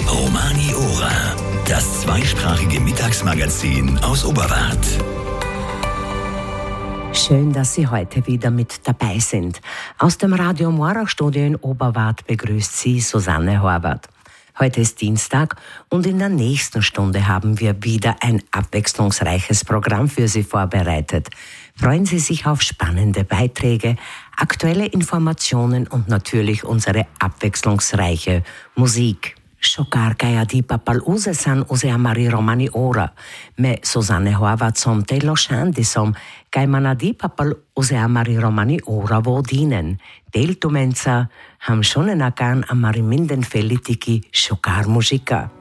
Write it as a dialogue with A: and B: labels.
A: Romani Ora, das zweisprachige Mittagsmagazin aus Oberwart.
B: Schön, dass Sie heute wieder mit dabei sind. Aus dem Radio Mora-Studio in Oberwart begrüßt Sie Susanne Horvath. Heute ist Dienstag und in der nächsten Stunde haben wir wieder ein abwechslungsreiches Programm für Sie vorbereitet. Freuen Sie sich auf spannende Beiträge, aktuelle Informationen und natürlich unsere abwechslungsreiche Musik. Shokar kaya di papal usesan use amari Romani Ora. Me Susanne Horvath som te loshandi som kai manadi papal use amari Romani Ora wo dienen. Del tumenza ham shonenakan amari minden felitiki shokar muzika.